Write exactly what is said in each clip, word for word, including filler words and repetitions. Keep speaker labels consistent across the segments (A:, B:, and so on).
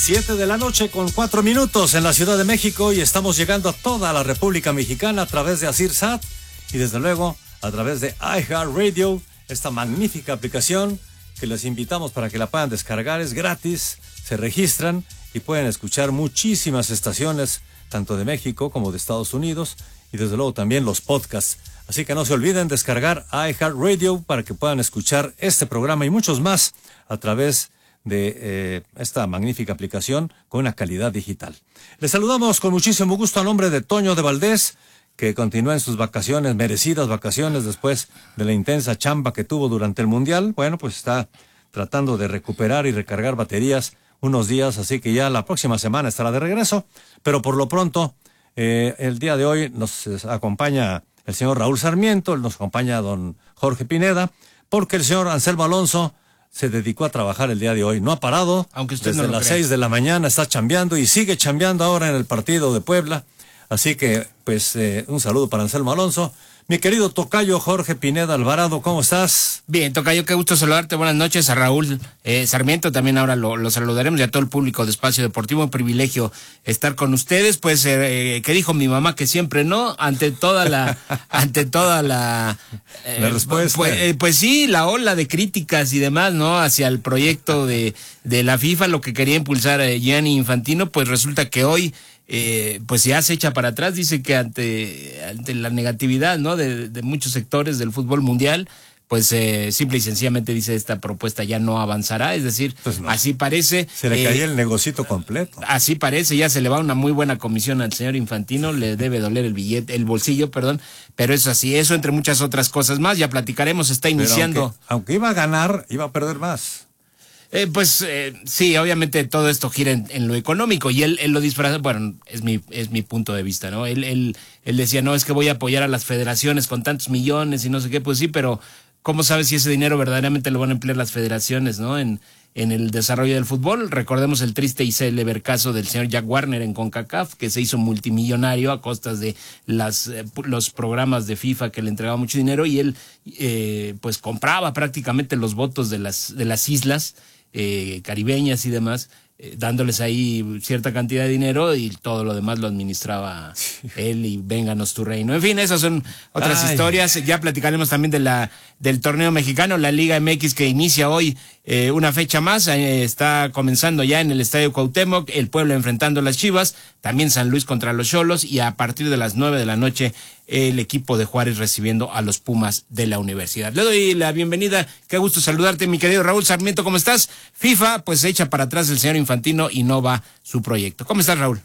A: Siete de la noche con cuatro minutos en la Ciudad de México y estamos llegando a toda la República Mexicana a través de Asir Sat y desde luego a través de iHeartRadio, esta magnífica aplicación que les invitamos para que la puedan descargar, es gratis, se registran y pueden escuchar muchísimas estaciones, tanto de México como de Estados Unidos y desde luego también los podcasts. Así que no se olviden descargar iHeartRadio para que puedan escuchar este programa y muchos más a través de eh, esta magnífica aplicación con una calidad digital. Les saludamos con muchísimo gusto a nombre de Toño de Valdés, que continúa en sus vacaciones, merecidas vacaciones después de la intensa chamba que tuvo durante el Mundial. Bueno, pues está tratando de recuperar y recargar baterías unos días, así que ya la próxima semana estará de regreso. Pero por lo pronto, eh, el día de hoy nos acompaña el señor Raúl Sarmiento, nos acompaña don Jorge Pineda, porque el señor Anselmo Alonso se dedicó a trabajar el día de hoy. No ha parado,
B: aunque usted
A: desde
B: no lo
A: las
B: crea.
A: seis de la mañana está chambeando y sigue chambeando ahora en el partido de Puebla. Así que, pues, eh, un saludo para Anselmo Alonso. Mi querido tocayo Jorge Pineda Alvarado, ¿cómo estás?
B: Bien, tocayo, qué gusto saludarte. Buenas noches a Raúl eh, Sarmiento, también ahora lo, lo saludaremos y a todo el público de Espacio Deportivo. Un privilegio estar con ustedes. Pues, eh, que dijo mi mamá que siempre no, ante toda la, ante toda la,
A: eh, la respuesta.
B: Pues, eh, pues sí, la ola de críticas y demás, ¿no? Hacia el proyecto de, de la FIFA, lo que quería impulsar eh, Gianni Infantino, pues resulta que hoy Eh, pues ya se echa para atrás. Dice que ante, ante la negatividad, ¿no? de, de muchos sectores del fútbol mundial, pues eh, simple y sencillamente dice esta propuesta ya no avanzará, es decir, pues no. Así parece.
A: Se le eh, caía el negocito completo.
B: Así parece, ya se le va una muy buena comisión al señor Infantino, le debe doler el billete, el bolsillo, perdón, pero es así, eso entre muchas otras cosas más, ya platicaremos, está iniciando.
A: Aunque, aunque iba a ganar, iba a perder más.
B: Eh, pues eh, sí, obviamente todo esto gira en, en lo económico y él, él lo disfraza, bueno, es mi es mi punto de vista, ¿no? Él, él, él decía, no, es que voy a apoyar a las federaciones con tantos millones y no sé qué, pues sí, pero ¿cómo sabes si ese dinero verdaderamente lo van a emplear las federaciones, ¿no? En, en el desarrollo del fútbol. Recordemos el triste y célebre caso del señor Jack Warner en CONCACAF, que se hizo multimillonario a costas de las eh, los programas de FIFA que le entregaban mucho dinero y él eh, pues compraba prácticamente los votos de las de las islas Eh, caribeñas y demás, eh, dándoles ahí cierta cantidad de dinero y todo lo demás lo administraba él y vénganos tu reino. En fin, esas son otras Ay. historias. Ya platicaremos también de la del torneo mexicano, la Liga M X, que inicia hoy eh, una fecha más, eh, está comenzando ya en el Estadio Cuauhtémoc, el Puebla enfrentando a las Chivas, también San Luis contra los Xolos y a partir de las nueve de la noche el equipo de Juárez recibiendo a los Pumas de la Universidad. Le doy la bienvenida, qué gusto saludarte, mi querido Raúl Sarmiento, ¿cómo estás? FIFA pues echa para atrás el señor Infantino y no va su proyecto. ¿Cómo estás, Raúl?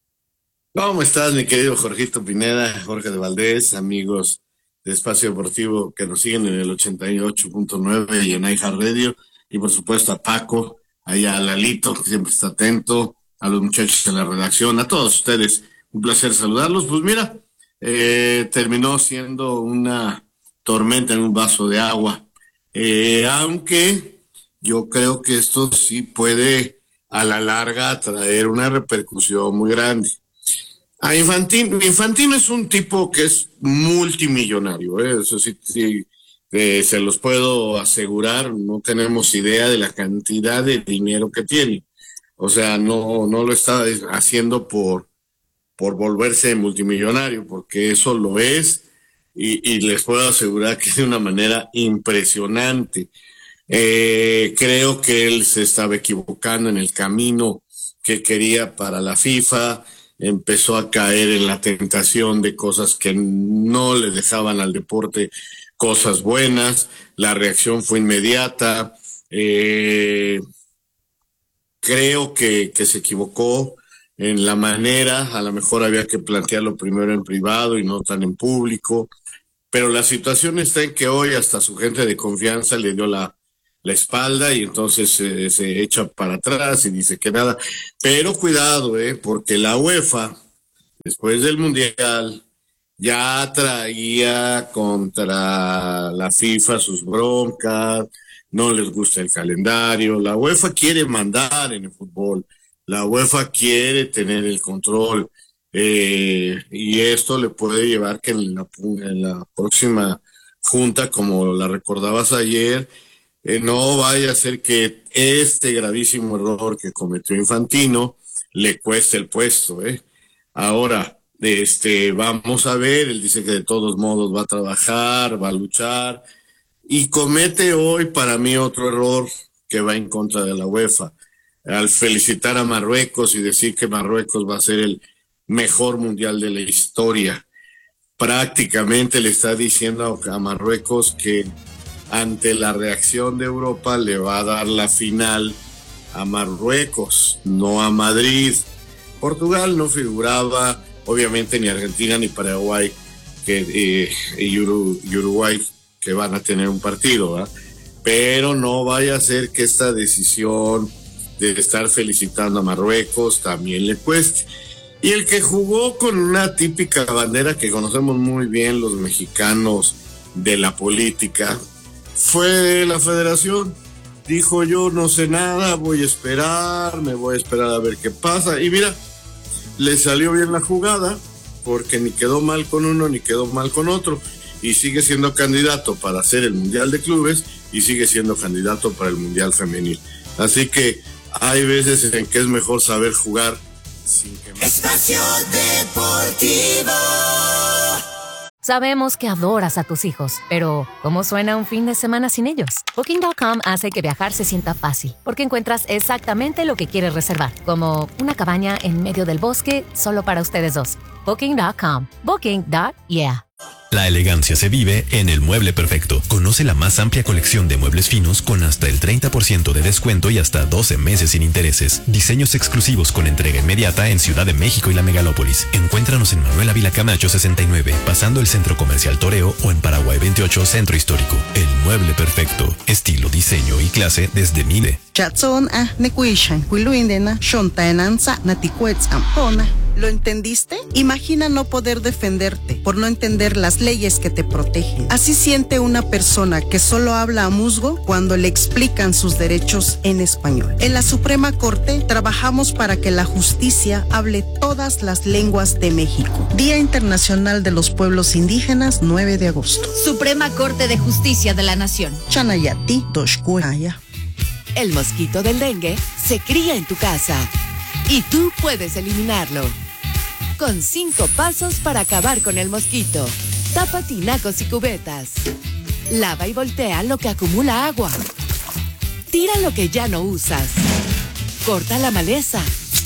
C: ¿Cómo estás, mi querido Jorgito Pineda, Jorge de Valdés, amigos de Espacio Deportivo que nos siguen en el ochenta y ocho punto nueve y en iHeartRadio, y por supuesto a Paco, allá a Lalito, que siempre está atento, a los muchachos de la redacción, a todos ustedes, un placer saludarlos. Pues mira, eh, terminó siendo una tormenta en un vaso de agua, eh, aunque yo creo que esto sí puede a la larga traer una repercusión muy grande. A Infantino, Infantino es un tipo que es multimillonario, ¿eh? Eso sí, sí eh, se los puedo asegurar, no tenemos idea de la cantidad de dinero que tiene. O sea, no, no lo está haciendo por, por volverse multimillonario, porque eso lo es, y, y les puedo asegurar que de una manera impresionante. Eh, creo que él se estaba equivocando en el camino que quería para la FIFA. Empezó a caer en la tentación de cosas que no le dejaban al deporte cosas buenas. La reacción fue inmediata. Eh, creo que, que se equivocó en la manera. A lo mejor había que plantearlo primero en privado y no tan en público. Pero la situación está en que hoy hasta su gente de confianza le dio la la espalda y entonces eh, se echa para atrás y dice que nada. Pero cuidado, eh, porque la UEFA, después del Mundial, ya traía contra la FIFA sus broncas, no les gusta el calendario. La UEFA quiere mandar en el fútbol, la UEFA quiere tener el control, eh, y esto le puede llevar que en la, en la próxima junta, como la recordabas ayer, eh, no vaya a ser que este gravísimo error que cometió Infantino le cueste el puesto, ¿eh? Ahora, este, vamos a ver, él dice que de todos modos va a trabajar, va a luchar, y comete hoy para mí otro error que va en contra de la UEFA, al felicitar a Marruecos y decir que Marruecos va a ser el mejor mundial de la historia. Prácticamente le está diciendo a Marruecos que ante la reacción de Europa le va a dar la final a Marruecos, no a Madrid. Portugal no figuraba, obviamente, ni Argentina ni Paraguay que, eh, y Uruguay que van a tener un partido, ¿verdad? Pero no vaya a ser que esta decisión de estar felicitando a Marruecos también le cueste. Y el que jugó con una típica bandera que conocemos muy bien los mexicanos de la política fue la Federación. Dijo: yo no sé nada, voy a esperar, me voy a esperar a ver qué pasa. Y mira, le salió bien la jugada, porque ni quedó mal con uno ni quedó mal con otro, y sigue siendo candidato para hacer el Mundial de Clubes y sigue siendo candidato para el Mundial Femenil. Así que hay veces en que es mejor saber jugar sin que...
D: Espacio Deportivo.
E: Sabemos que adoras a tus hijos, pero ¿cómo suena un fin de semana sin ellos? Booking punto com hace que viajar se sienta fácil, porque encuentras exactamente lo que quieres reservar, como una cabaña en medio del bosque solo para ustedes dos. Booking punto com. Booking. Yeah.
F: La elegancia se vive en El Mueble Perfecto. Conoce la más amplia colección de muebles finos con hasta el treinta por ciento de descuento y hasta doce meses sin intereses. Diseños exclusivos con entrega inmediata en Ciudad de México y la Megalópolis. Encuéntranos en Manuel Ávila Camacho sesenta y nueve, pasando el Centro Comercial Toreo, o en Paraguay veintiocho, Centro Histórico. El Mueble Perfecto. Estilo, diseño y clase desde Mide.
G: ¿Lo entendiste? Imagina no poder defenderte por no entender las leyes que te protegen. Así siente una persona que solo habla a musgo cuando le explican sus derechos en español. En la Suprema Corte trabajamos para que la justicia hable todas las lenguas de México. Día Internacional de los Pueblos Indígenas, nueve de agosto.
H: Suprema Corte de Justicia de la Nación.
G: Chanayati, Doshkuaya.
I: El mosquito del dengue se cría en tu casa y tú puedes eliminarlo. Con cinco pasos para acabar con el mosquito. Tapa tinacos y cubetas. Lava y voltea lo que acumula agua. Tira lo que ya no usas. Corta la maleza.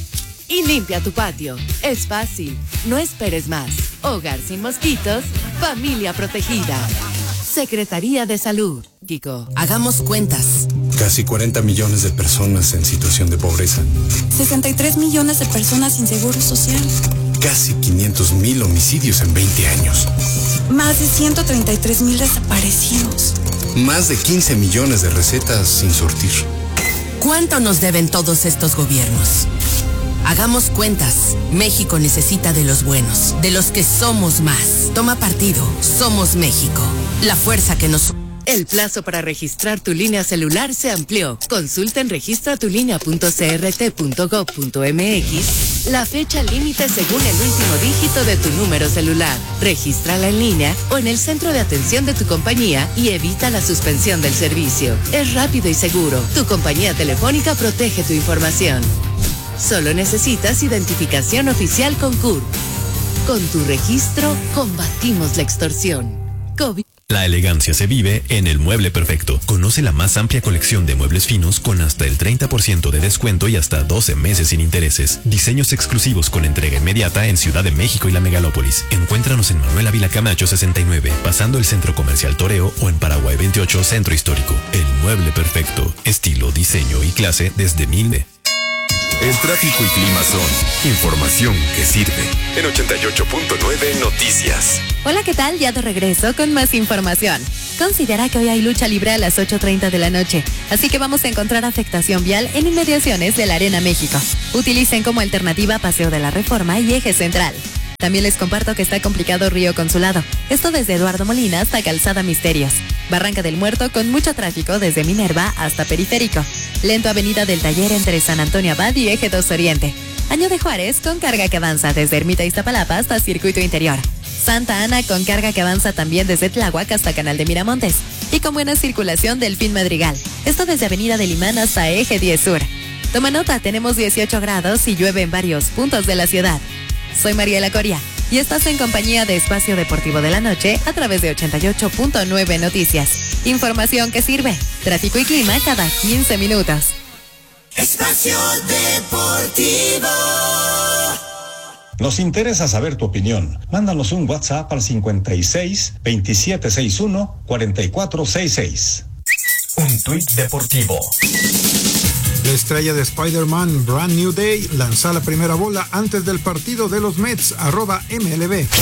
I: Y limpia tu patio. Es fácil. No esperes más. Hogar sin mosquitos. Familia protegida. Secretaría de Salud. Kiko.
J: Hagamos cuentas.
K: Casi cuarenta millones de personas en situación de pobreza.
L: sesenta y tres millones de personas sin seguro social.
K: Casi quinientos mil homicidios en veinte años.
L: Más de ciento treinta y tres mil desaparecidos.
K: Más de quince millones de recetas sin surtir.
J: ¿Cuánto nos deben todos estos gobiernos? Hagamos cuentas. México necesita de los buenos, de los que somos más. Toma partido. Somos México. La fuerza que nos...
I: El plazo para registrar tu línea celular se amplió. Consulta en registra tu línea punto c r t punto gov punto m x la fecha límite según el último dígito de tu número celular. Regístrala en línea o en el centro de atención de tu compañía y evita la suspensión del servicio. Es rápido y seguro. Tu compañía telefónica protege tu información. Solo necesitas identificación oficial con C U R. Con tu registro, combatimos la extorsión. COVID.
F: La elegancia se vive en El Mueble Perfecto. Conoce la más amplia colección de muebles finos con hasta el treinta por ciento de descuento y hasta doce meses sin intereses. Diseños exclusivos con entrega inmediata en Ciudad de México y la Megalópolis. Encuéntranos en Manuel Ávila Camacho sesenta y nueve, pasando el Centro Comercial Toreo, o en Paraguay veintiocho, Centro Histórico. El Mueble Perfecto. Estilo, diseño y clase desde Milde.
M: El tráfico y clima son información que sirve. En ochenta y ocho punto nueve Noticias.
N: Hola, ¿qué tal? Ya de regreso con más información. Considera que hoy hay lucha libre a las ocho treinta de la noche, así que vamos a encontrar afectación vial en inmediaciones de la Arena México. Utilicen como alternativa Paseo de la Reforma y Eje Central. También les comparto que está complicado Río Consulado. Esto desde Eduardo Molina hasta Calzada Misterios. Barranca del Muerto con mucho tráfico desde Minerva hasta Periférico. Lento Avenida del Taller entre San Antonio Abad y Eje dos Oriente. Año de Juárez con carga que avanza desde Ermita Iztapalapa hasta Circuito Interior. Santa Ana con carga que avanza también desde Tláhuac hasta Canal de Miramontes. y con buena circulación del Delfín Madrigal. Esto desde Avenida del Imán hasta Eje diez Sur. Toma nota, tenemos dieciocho grados y llueve en varios puntos de la ciudad. Soy Mariela Coria y estás en compañía de Espacio Deportivo de la Noche a través de ochenta y ocho punto nueve Noticias. Información que sirve. Tráfico y clima cada quince minutos.
D: Espacio Deportivo.
O: Nos interesa saber tu opinión. Mándanos un WhatsApp al cincuenta y seis, veintisiete sesenta y uno, cuarenta y cuatro sesenta y seis.
P: Un tuit deportivo.
Q: La estrella de Spider-Man, Brand New Day, lanza la primera bola antes del partido de los Mets, arroba M L B.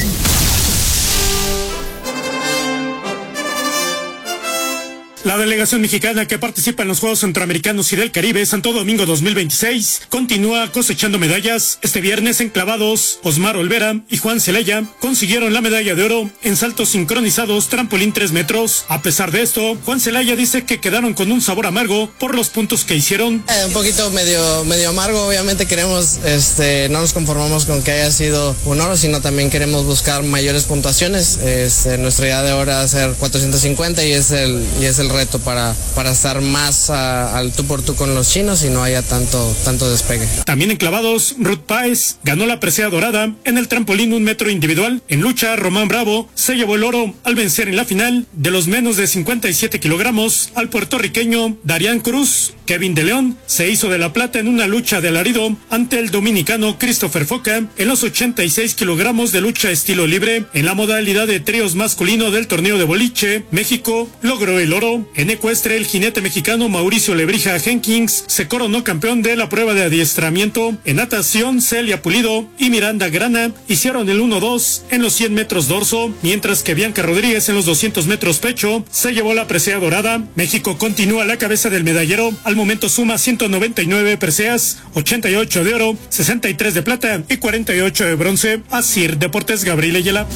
R: La delegación mexicana que participa en los Juegos Centroamericanos y del Caribe Santo Domingo dos mil veintiséis continúa cosechando medallas. Este viernes en clavados, Osmar Olvera y Juan Celaya consiguieron la medalla de oro en saltos sincronizados trampolín tres metros. A pesar de esto, Juan Celaya dice que quedaron con un sabor amargo por los puntos que hicieron.
S: Eh, un poquito medio, medio amargo, obviamente queremos, este, no nos conformamos con que haya sido un oro, sino también queremos buscar mayores puntuaciones. Este, nuestra idea de oro es hacer cuatrocientos cincuenta y es el, y es el reto para, para estar más a, al tú por tú con los chinos y no haya tanto, tanto despegue.
R: También en clavados, Ruth Páez ganó la presea dorada en el trampolín un metro individual. En lucha, Román Bravo se llevó el oro al vencer en la final de los menos de cincuenta y siete kilogramos al puertorriqueño Darián Cruz. Kevin de León se hizo de la plata en una lucha de alarido ante el dominicano Christopher Foca en los ochenta y seis kilogramos de lucha estilo libre. En la modalidad de tríos masculino del torneo de boliche, México logró el oro. En ecuestre, el jinete mexicano Mauricio Lebrija Jenkins se coronó campeón de la prueba de adiestramiento. En natación, Celia Pulido y Miranda Grana hicieron el uno dos en los cien metros dorso, mientras que Bianca Rodríguez en los doscientos metros pecho se llevó la presea dorada. México continúa a la cabeza del medallero. Al momento suma ciento noventa y nueve preseas, ochenta y ocho de oro, sesenta y tres de plata y cuarenta y ocho de bronce. Asir Deportes, Gabriel Ayala.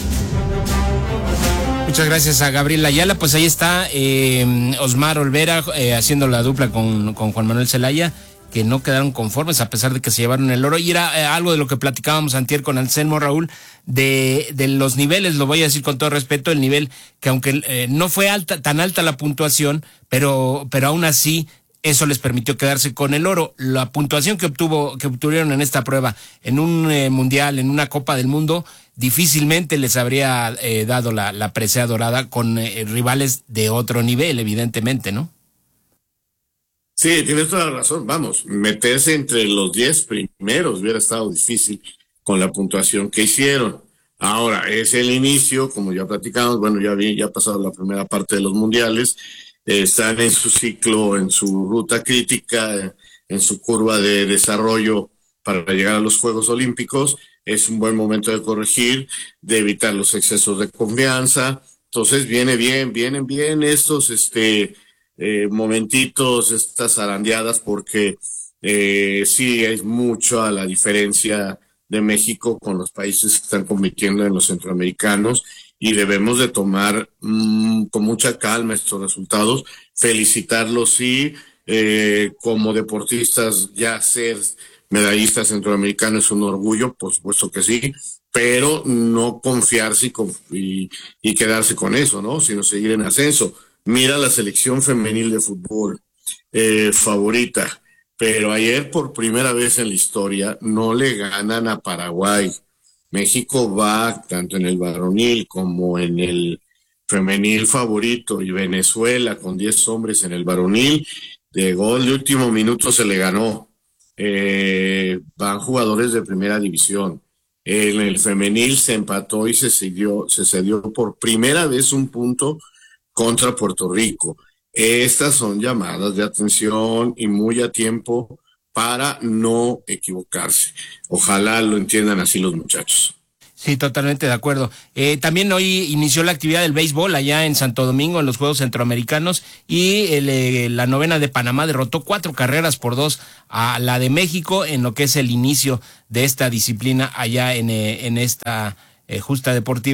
B: Muchas gracias a Gabriel Ayala. Pues ahí está eh, Osmar Olvera eh, haciendo la dupla con, con Juan Manuel Celaya, que no quedaron conformes a pesar de que se llevaron el oro. Y era eh, algo de lo que platicábamos antier con Anselmo, Raúl, de, de los niveles, lo voy a decir con todo respeto, el nivel que aunque eh, no fue alta, tan alta la puntuación, pero, pero aún así eso les permitió quedarse con el oro. La puntuación que obtuvo, que obtuvieron en esta prueba, en un eh, mundial, en una Copa del Mundo, difícilmente les habría eh, dado la, la presea dorada con eh, rivales de otro nivel, evidentemente, ¿no?
C: Sí, tienes toda la razón. Vamos, meterse entre los diez primeros hubiera estado difícil con la puntuación que hicieron. Ahora, es el inicio, como ya platicamos, bueno, ya vi, ya ha pasado la primera parte de los mundiales, eh, están en su ciclo, en su ruta crítica, en su curva de desarrollo para llegar a los Juegos Olímpicos. Es un buen momento de corregir, de evitar los excesos de confianza. Entonces viene bien, vienen bien estos este eh, momentitos, estas zarandeadas, porque eh, sí es mucho a la diferencia de México con los países que están compitiendo en los centroamericanos, y debemos de tomar mmm, con mucha calma estos resultados, felicitarlos, sí, eh, como deportistas ya ser medallista centroamericano es un orgullo, por supuesto que sí, pero no confiarse y, conf y, y quedarse con eso, ¿no? Sino seguir en ascenso. Mira la selección femenil de fútbol, eh, favorita, pero ayer por primera vez en la historia no le ganan a Paraguay. México va tanto en el varonil como en el femenil favorito, y Venezuela con diez hombres en el varonil, de gol de último minuto se le ganó. Eh, van jugadores de primera división. En el femenil se empató y se cedió, se cedió por primera vez un punto contra Puerto Rico. Estas son llamadas de atención y muy a tiempo para no equivocarse. Ojalá lo entiendan así los muchachos.
B: Sí, totalmente de acuerdo. Eh, también hoy inició la actividad del béisbol allá en Santo Domingo, en los Juegos Centroamericanos, y el, eh, la novena de Panamá derrotó cuatro carreras por dos a la de México en lo que es el inicio de esta disciplina allá en, eh, en esta eh, justa deportiva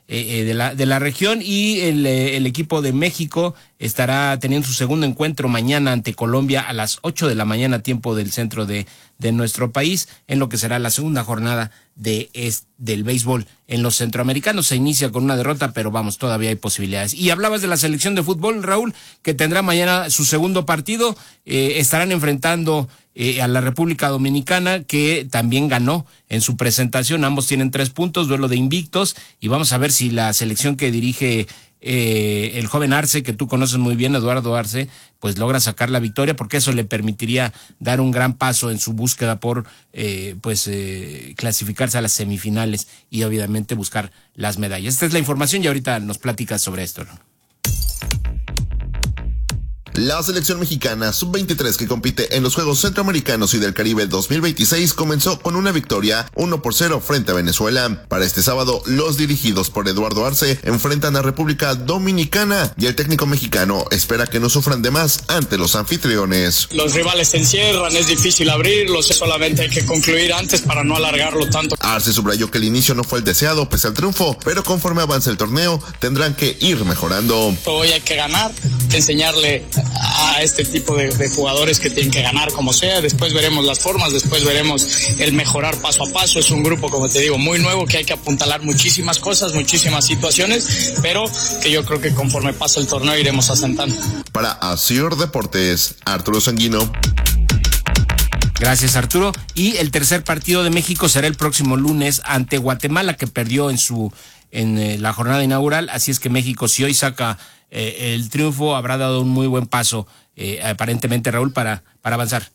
B: eh, de la de la región, y el, eh, el equipo de México estará teniendo su segundo encuentro mañana ante Colombia a las ocho de la mañana, tiempo del centro de, de nuestro país, en lo que será la segunda jornada de es, del béisbol en los centroamericanos. Se inicia con una derrota, pero vamos, todavía hay posibilidades. Y hablabas de la selección de fútbol, Raúl, que tendrá mañana su segundo partido. Eh, estarán enfrentando eh, a la República Dominicana, que también ganó en su presentación. Ambos tienen tres puntos, duelo de invictos, y vamos a ver si la selección que dirige Eh, el joven Arce, que tú conoces muy bien, Eduardo Arce, pues logra sacar la victoria, porque eso le permitiría dar un gran paso en su búsqueda por eh, pues eh, clasificarse a las semifinales y obviamente buscar las medallas. Esta es la información y ahorita nos platicas sobre esto, ¿no?
T: La selección mexicana sub veintitrés, que compite en los Juegos Centroamericanos y del Caribe dos mil veintiséis, comenzó con una victoria uno por cero frente a Venezuela. Para este sábado, los dirigidos por Eduardo Arce enfrentan a República Dominicana, y el técnico mexicano espera que no sufran de más ante los anfitriones.
U: Los rivales se encierran, es difícil abrirlos, solamente hay que concluir antes para no alargarlo tanto.
T: Arce subrayó que el inicio no fue el deseado pese al triunfo, pero conforme avance el torneo tendrán que ir mejorando.
U: Hoy hay que ganar, enseñarle a este tipo de, de jugadores que tienen que ganar como sea. Después veremos las formas, después veremos el mejorar paso a paso. Es un grupo, como te digo, muy nuevo, que hay que apuntalar muchísimas cosas, muchísimas situaciones, pero que yo creo que conforme pasa el torneo iremos asentando.
T: Para Asir Deportes, Arturo Sanguino.
B: Gracias, Arturo. Y el tercer partido de México será el próximo lunes ante Guatemala, que perdió en su en eh, la jornada inaugural. Así es que México, si hoy saca eh, el triunfo, habrá dado un muy buen paso, eh, aparentemente, Raúl, para, para avanzar.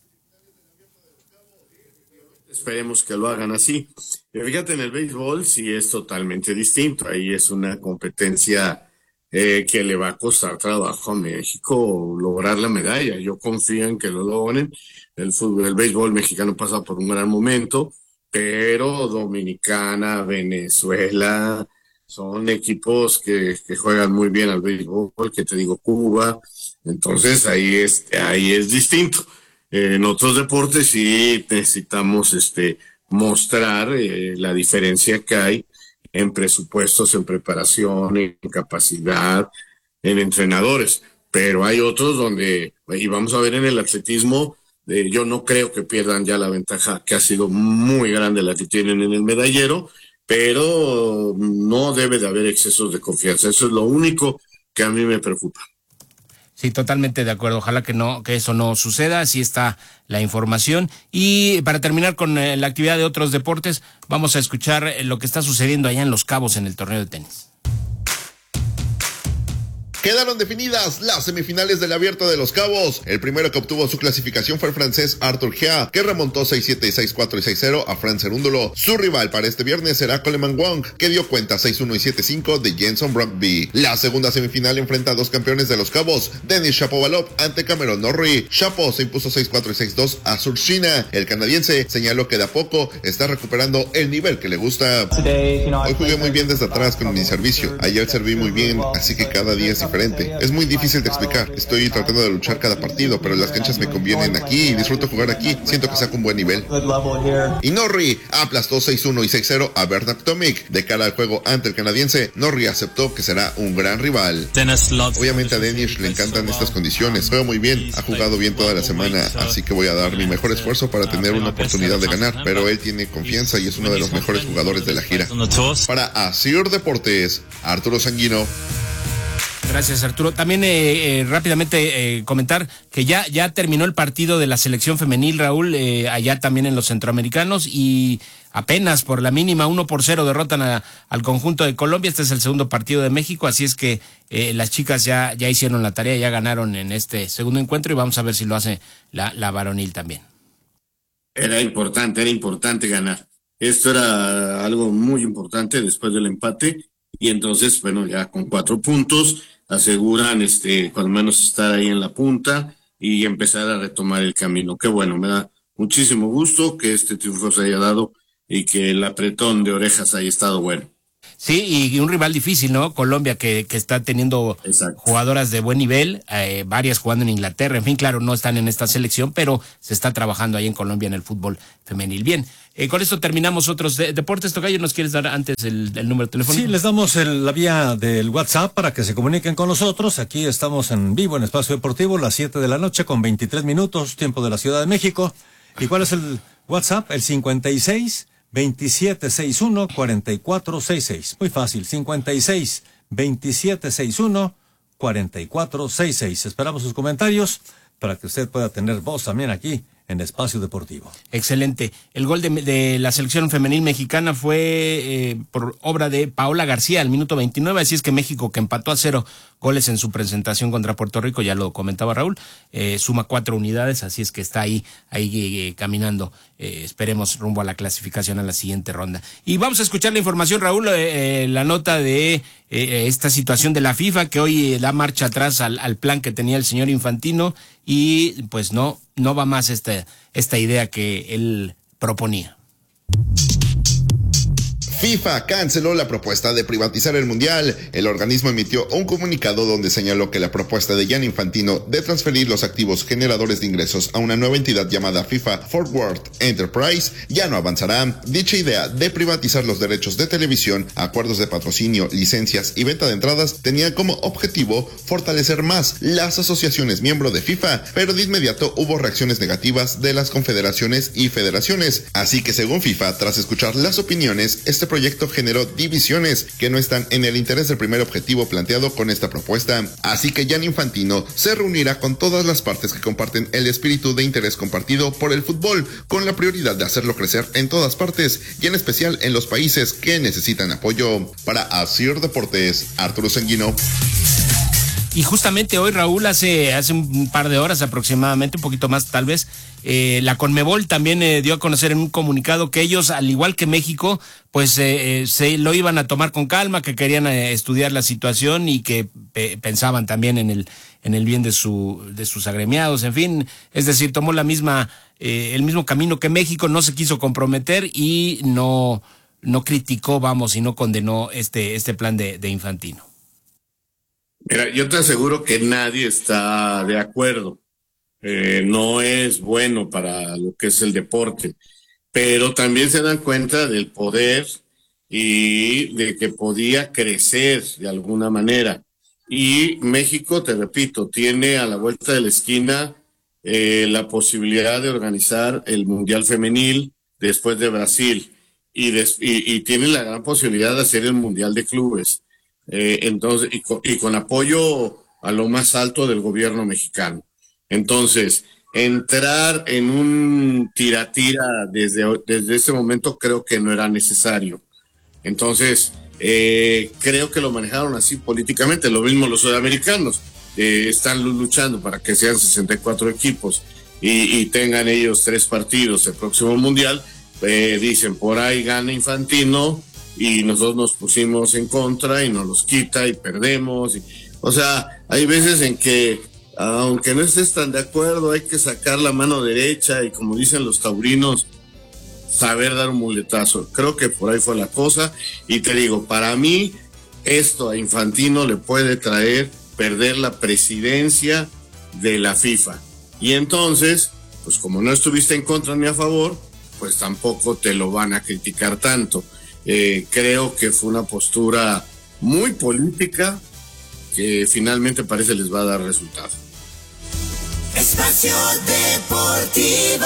C: Esperemos que lo hagan así. Fíjate, en el béisbol sí es totalmente distinto. Ahí es una competencia eh, que le va a costar trabajo a México lograr la medalla. Yo confío en que lo logren. El fútbol, el béisbol mexicano pasa por un gran momento, pero Dominicana, Venezuela, son equipos que, que juegan muy bien al béisbol, que te digo, Cuba. Entonces ahí es, ahí es distinto. Eh, en otros deportes sí necesitamos este mostrar eh, la diferencia que hay en presupuestos, en preparación, en capacidad, en entrenadores. Pero hay otros donde, y vamos a ver en el atletismo, eh, yo no creo que pierdan ya la ventaja, que ha sido muy grande la que tienen en el medallero, pero no debe de haber excesos de confianza. Eso es lo único que a mí me preocupa.
B: Sí, totalmente de acuerdo. Ojalá que no, que eso no suceda. Así está la información. Y para terminar con eh, la actividad de otros deportes, vamos a escuchar eh, lo que está sucediendo allá en Los Cabos en el torneo de tenis.
T: Quedaron definidas las semifinales del Abierto de Los Cabos. El primero que obtuvo su clasificación fue el francés Arthur Gia, que remontó seis siete, seis cuatro y seis cero a Franz Cerúndolo. Su rival para este viernes será Coleman Wong, que dio cuenta seis uno y siete cinco de Jenson Brogby. La segunda semifinal enfrenta a dos campeones de Los Cabos, Denis Shapovalov ante Cameron Norrie. Shapo se impuso seis cuatro y seis dos a Surshina. El canadiense señaló que de a poco está recuperando el nivel que le gusta. Hoy jugué muy bien desde atrás con mi servicio. Ayer serví muy bien, así que cada día es diferente. Es muy difícil de explicar. Estoy tratando de luchar cada partido, pero las canchas me convienen aquí y disfruto jugar aquí. Siento que saco un buen nivel. Y Norrie aplastó seis uno y seis cero a Bernard Tomic. De cara al juego ante el canadiense, Norrie aceptó que será un gran rival. Obviamente a Denis le encantan estas condiciones. Juega muy bien, ha jugado bien toda la semana, así que voy a dar mi mejor esfuerzo para tener una oportunidad de ganar, pero él tiene confianza y es uno de los mejores jugadores de la gira. Para Asir Deportes, Arturo Sanguino.
B: Gracias, Arturo. También eh, eh, rápidamente eh, comentar que ya ya terminó el partido de la selección femenil, Raúl, eh, allá también en los centroamericanos, y apenas por la mínima uno por cero derrotan a, al conjunto de Colombia. Este es el segundo partido de México, así es que eh, las chicas ya ya hicieron la tarea, ya ganaron en este segundo encuentro, y vamos a ver si lo hace la, la varonil también.
C: Era importante, era importante ganar. Esto era algo muy importante después del empate, y entonces, bueno, ya con cuatro puntos aseguran, este, cuando menos estar ahí en la punta y empezar a retomar el camino. Qué bueno, me da muchísimo gusto que este triunfo se haya dado y que el apretón de orejas haya estado bueno.
B: Sí, y un rival difícil, ¿no? Colombia, que, que está teniendo Exacto. jugadoras de buen nivel, eh, varias jugando en Inglaterra, en fin, claro, no están en esta selección, pero se está trabajando ahí en Colombia en el fútbol femenil. Bien, eh, con esto terminamos otros de, deportes. Tocayo, ¿nos quieres dar antes el, el número telefónico?
A: Sí, les damos el, la vía del WhatsApp para que se comuniquen con nosotros. Aquí estamos en vivo en Espacio Deportivo, las siete de la noche con veintitrés minutos, tiempo de la Ciudad de México. ¿Y cuál es el WhatsApp? El cincuenta y seis, veintisiete sesenta y uno, cuarenta y cuatro sesenta y seis. Muy fácil, cincuenta y seis, veintisiete sesenta y uno, cuarenta y cuatro sesenta y seis. Esperamos sus comentarios para que usted pueda tener voz también aquí en Espacio Deportivo.
B: Excelente. El gol de, de la selección femenil mexicana fue eh, por obra de Paola García al minuto veintinueve, así es que México, que empató a cero goles en su presentación contra Puerto Rico, ya lo comentaba Raúl, eh, suma cuatro unidades, así es que está ahí, ahí eh, caminando, eh, esperemos rumbo a la clasificación a la siguiente ronda. Y vamos a escuchar la información, Raúl, eh, eh, la nota de eh, esta situación de la FIFA, que hoy eh, da marcha atrás al, al plan que tenía el señor Infantino, y pues no, no va más esta, esta idea que él proponía.
T: FIFA canceló la propuesta de privatizar el Mundial. El organismo emitió un comunicado donde señaló que la propuesta de Gianni Infantino de transferir los activos generadores de ingresos a una nueva entidad llamada FIFA Forward Enterprise ya no avanzará. Dicha idea de privatizar los derechos de televisión, acuerdos de patrocinio, licencias y venta de entradas tenía como objetivo fortalecer más las asociaciones miembro de FIFA, pero de inmediato hubo reacciones negativas de las confederaciones y federaciones. Así que según FIFA, tras escuchar las opiniones, este proyecto generó divisiones que no están en el interés del primer objetivo planteado con esta propuesta. Así que Gianni Infantino se reunirá con todas las partes que comparten el espíritu de interés compartido por el fútbol, con la prioridad de hacerlo crecer en todas partes y en especial en los países que necesitan apoyo. Para Asir Deportes, Arturo Sanguino.
B: Y justamente hoy, Raúl, hace, hace un par de horas aproximadamente, un poquito más tal vez, eh, la Conmebol también eh, dio a conocer en un comunicado que ellos, al igual que México, pues eh, se lo iban a tomar con calma, que querían eh, estudiar la situación y que eh, pensaban también en el en el bien de su de sus agremiados, en fin, es decir, tomó la misma eh, el mismo camino que México, no se quiso comprometer y no no criticó, vamos, y no condenó este este plan de, de Infantino.
C: Mira, yo te aseguro que nadie está de acuerdo. Eh, no es bueno para lo que es el deporte, pero también se dan cuenta del poder y de que podía crecer de alguna manera. Y México, te repito, tiene a la vuelta de la esquina eh, la posibilidad de organizar el Mundial Femenil después de Brasil y, des, y, y tiene la gran posibilidad de hacer el Mundial de Clubes. Eh, entonces, y con, y con apoyo a lo más alto del gobierno mexicano. Entonces, entrar en un tira-tira desde, desde ese momento creo que no era necesario. Entonces, eh, creo que lo manejaron así políticamente. Lo mismo los sudamericanos. Eh, están luchando para que sean sesenta y cuatro equipos y, y tengan ellos tres partidos el próximo mundial. Eh, dicen, por ahí gana Infantino y nosotros nos pusimos en contra y nos los quita y perdemos. Y, o sea, hay veces en que aunque no estés tan de acuerdo, hay que sacar la mano derecha y, como dicen los taurinos, saber dar un muletazo. Creo que por ahí fue la cosa. Y te digo, para mí, esto a Infantino le puede traer perder la presidencia de la FIFA. Y entonces, pues como no estuviste en contra ni a favor, pues tampoco te lo van a criticar tanto. Eh, creo que fue una postura muy política que finalmente parece les va a dar resultado.
D: Espacio Deportivo.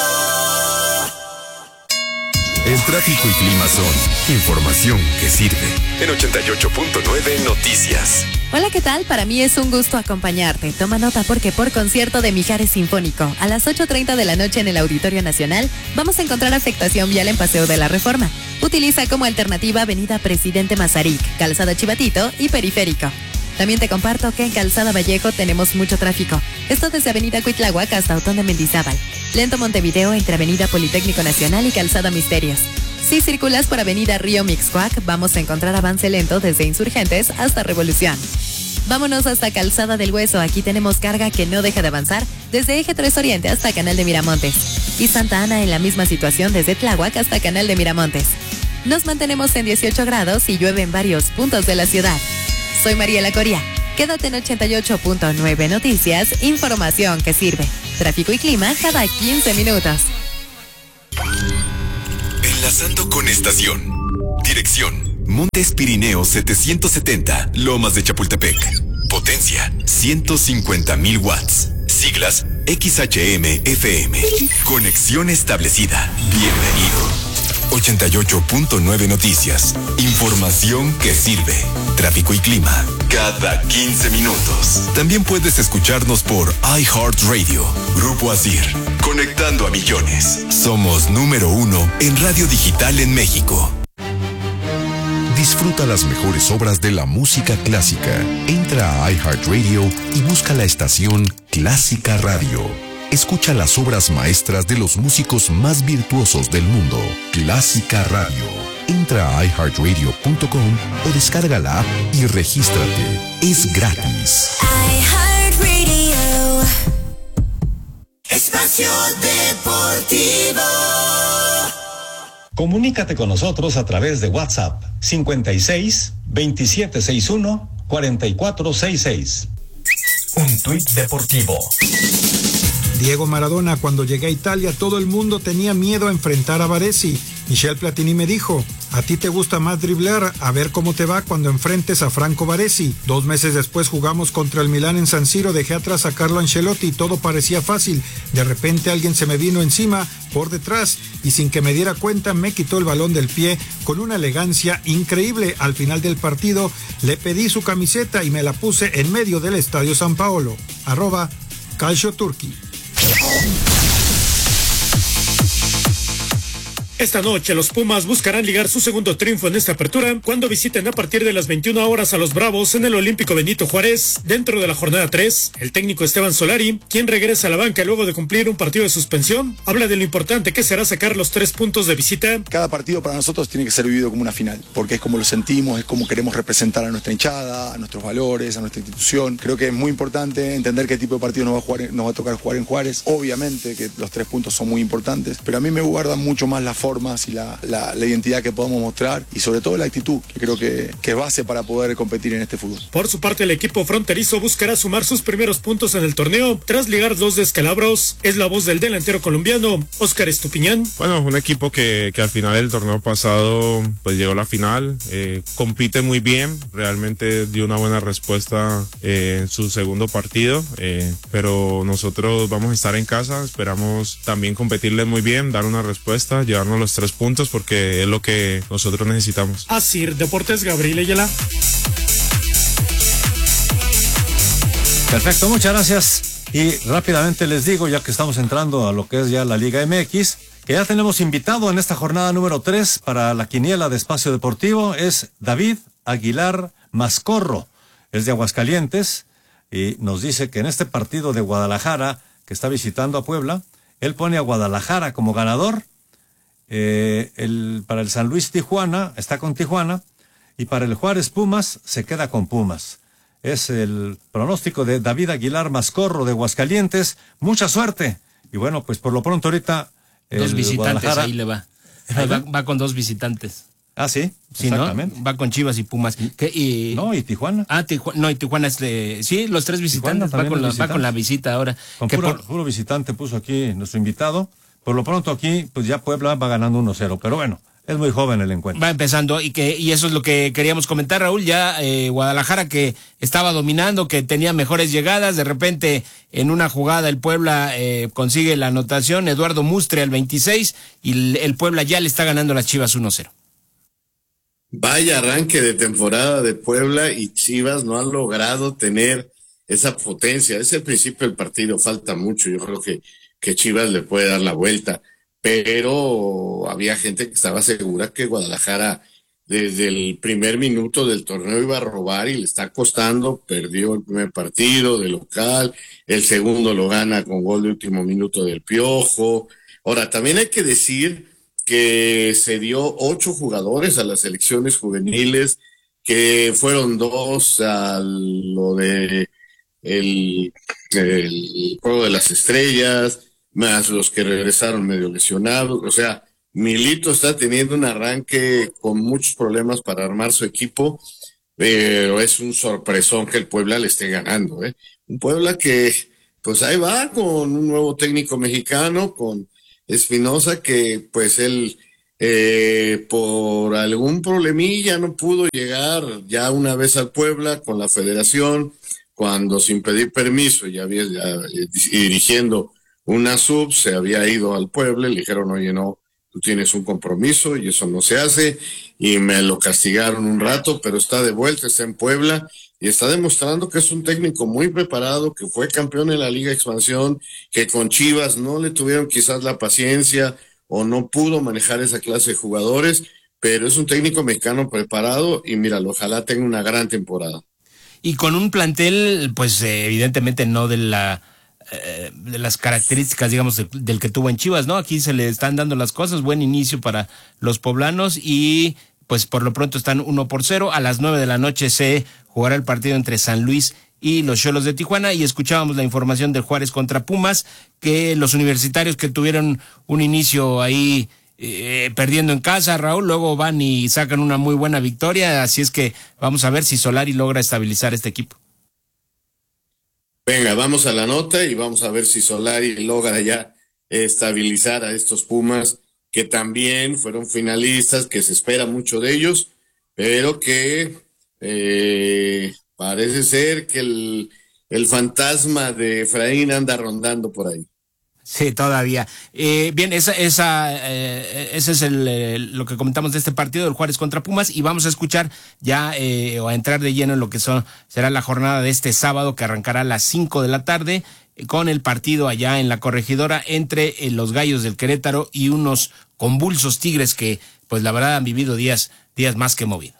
M: El tráfico y clima son información que sirve. En ochenta y ocho punto nueve Noticias.
N: Hola, ¿qué tal? Para mí es un gusto acompañarte. Toma nota porque por concierto de Mijares Sinfónico, a las ocho treinta de la noche en el Auditorio Nacional, vamos a encontrar afectación vial en Paseo de la Reforma. Utiliza como alternativa Avenida Presidente Mazarik, Calzada Chivatito y Periférico. También te comparto que en Calzada Vallejo tenemos mucho tráfico. Esto desde Avenida Cuitláhuac hasta Otón de Mendizábal. Lento Montevideo entre Avenida Politécnico Nacional y Calzada Misterios. Si circulas por Avenida Río Mixcoac, vamos a encontrar avance lento desde Insurgentes hasta Revolución. Vámonos hasta Calzada del Hueso. Aquí tenemos carga que no deja de avanzar desde Eje tres Oriente hasta Canal de Miramontes. Y Santa Ana en la misma situación desde Tláhuac hasta Canal de Miramontes. Nos mantenemos en dieciocho grados y llueve en varios puntos de la ciudad. Soy Mariela Coria. Quédate en ochenta y ocho punto nueve Noticias, información que sirve. Tráfico y clima cada quince minutos.
M: Enlazando con estación. Dirección: Montes Pirineos setecientos setenta, Lomas de Chapultepec. Potencia: ciento cincuenta mil watts. Siglas: X H M F M. Conexión establecida. Bienvenido. ochenta y ocho punto nueve Noticias. Información que sirve. Tráfico y clima cada quince minutos. También puedes escucharnos por iHeartRadio. Grupo Asir. Conectando a millones. Somos número uno en radio digital en México.
E: Disfruta las mejores obras de la música clásica. Entra a iHeartRadio y busca la estación Clásica Radio. Escucha las obras maestras de los músicos más virtuosos del mundo. Clásica Radio. Entra a i heart radio punto com o descarga la app y regístrate. Es gratis.
D: iHeartRadio. Espacio Deportivo.
O: Comunícate con nosotros a través de WhatsApp cincuenta y seis, veintisiete sesenta y uno, cuarenta y cuatro sesenta y seis.
P: Un tuit deportivo.
Q: Diego Maradona: cuando llegué a Italia todo el mundo tenía miedo a enfrentar a Baresi. Michel Platini me dijo: a ti te gusta más driblar, a ver cómo te va cuando enfrentes a Franco Baresi. Dos meses después jugamos contra el Milán en San Siro, dejé atrás a Carlo Ancelotti y todo parecía fácil. De repente alguien se me vino encima por detrás y sin que me diera cuenta me quitó el balón del pie con una elegancia increíble. Al final del partido le pedí su camiseta y me la puse en medio del Estadio San Paolo. Arroba Calcio Turqui.
R: Esta noche los Pumas buscarán ligar su segundo triunfo en esta apertura cuando visiten a partir de las veintiuna horas a los Bravos en el Olímpico Benito Juárez. Dentro de la jornada tres, el técnico Esteban Solari, quien regresa a la banca luego de cumplir un partido de suspensión, habla de lo importante que será sacar los tres puntos de visita.
V: Cada partido para nosotros tiene que ser vivido como una final, porque es como lo sentimos, es como queremos representar a nuestra hinchada, a nuestros valores, a nuestra institución. Creo que es muy importante entender qué tipo de partido nos va a, jugar, nos va a tocar jugar en Juárez. Obviamente que los tres puntos son muy importantes, pero a mí me guarda mucho más la formas y la, la, la identidad que podamos mostrar y sobre todo la actitud, que creo que, que es base para poder competir en este fútbol.
R: Por su parte, el equipo fronterizo buscará sumar sus primeros puntos en el torneo tras ligar dos descalabros. Es la voz del delantero colombiano Óscar Estupiñán.
W: Bueno, un equipo que, que al final del torneo pasado pues llegó a la final, eh, compite muy bien, realmente dio una buena respuesta eh, en su segundo partido, eh, pero nosotros vamos a estar en casa, esperamos también competirles muy bien, dar una respuesta, llevarnos los tres puntos porque es lo que nosotros necesitamos.
R: Asir Deportes, Gabriel Ayala.
A: Perfecto, muchas gracias. Y rápidamente les digo, ya que estamos entrando a lo que es ya la Liga M X, que ya tenemos invitado en esta jornada número tres para la quiniela de Espacio Deportivo, es David Aguilar Mascorro, es de Aguascalientes, y nos dice que en este partido de Guadalajara, que está visitando a Puebla, él pone a Guadalajara como ganador. Eh, el, para el San Luis Tijuana está con Tijuana y para el Juárez Pumas se queda con Pumas. Es el pronóstico de David Aguilar Mascorro de Aguascalientes. Mucha suerte. Y bueno, pues por lo pronto ahorita
B: dos visitantes ahí le va. Ahí va. Va con dos visitantes.
A: Ah, sí, sí, exactamente.
B: ¿No? Va con Chivas y Pumas. ¿Qué, y...
A: No, y Tijuana.
B: Ah, Tijuana, no, y Tijuana es de... Sí, los tres visitantes, va con, la, va con la visita ahora.
A: Con puro, por... puro visitante puso aquí nuestro invitado. Por lo pronto aquí, pues ya Puebla va ganando uno cero, pero bueno, es muy joven el encuentro.
B: Va empezando y que y eso es lo que queríamos comentar, Raúl, ya eh, Guadalajara que estaba dominando, que tenía mejores llegadas, de repente en una jugada el Puebla eh, consigue la anotación, Eduardo Mustre al veintiséis y el, el Puebla ya le está ganando a las Chivas uno cero.
C: Vaya arranque de temporada de Puebla y Chivas no han logrado tener esa potencia, es el principio del partido, falta mucho, yo creo que que Chivas le puede dar la vuelta, pero había gente que estaba segura que Guadalajara desde el primer minuto del torneo iba a robar y le está costando, perdió el primer partido de local, el segundo lo gana con gol de último minuto del Piojo. Ahora, también hay que decir que se dio ocho jugadores a las selecciones juveniles, que fueron dos a lo de el, el Juego de las Estrellas, más los que regresaron medio lesionados, o sea, Milito está teniendo un arranque con muchos problemas para armar su equipo, pero es un sorpresón que el Puebla le esté ganando, ¿eh? Un Puebla que, pues ahí va con un nuevo técnico mexicano, con Espinosa, que pues él eh, por algún problemilla no pudo llegar ya una vez al Puebla con la federación, cuando sin pedir permiso ya había ya, eh, dirigiendo una sub, se había ido al Puebla, le dijeron, oye, no, tú tienes un compromiso y eso no se hace, y me lo castigaron un rato, pero está de vuelta, está en Puebla, y está demostrando que es un técnico muy preparado, que fue campeón en la Liga Expansión, que con Chivas no le tuvieron quizás la paciencia, o no pudo manejar esa clase de jugadores, pero es un técnico mexicano preparado, y míralo, ojalá tenga una gran temporada.
B: Y con un plantel, pues eh, evidentemente no de la eh, de las características, digamos, de, del que tuvo en Chivas, ¿no? Aquí se le están dando las cosas, buen inicio para los poblanos y pues por lo pronto están uno por cero. A las nueve de la noche se jugará el partido entre San Luis y los Xolos de Tijuana, y escuchábamos la información del Juárez contra Pumas, que los universitarios que tuvieron un inicio ahí Eh, perdiendo en casa, Raúl, luego van y sacan una muy buena victoria, así es que vamos a ver si Solari logra estabilizar este equipo.
C: Venga, vamos a la nota y vamos a ver si Solari logra ya estabilizar a estos Pumas, que también fueron finalistas, que se espera mucho de ellos, pero que eh, parece ser que el, el fantasma de Efraín anda rondando por ahí.
B: Sí, todavía. Eh, bien, esa, esa, eh, ese es el, eh, lo que comentamos de este partido del Juárez contra Pumas, y vamos a escuchar ya eh, o a entrar de lleno en lo que son será la jornada de este sábado, que arrancará a las cinco de la tarde eh, con el partido allá en la Corregidora entre eh, los Gallos del Querétaro y unos convulsos Tigres que, pues la verdad, han vivido días, días más que movidos.